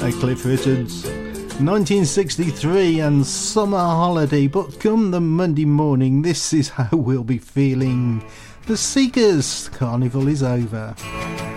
Cliff Richards, 1963 and Summer Holiday. But come the Monday morning, this is how we'll be feeling. The Seekers, Carnival is over.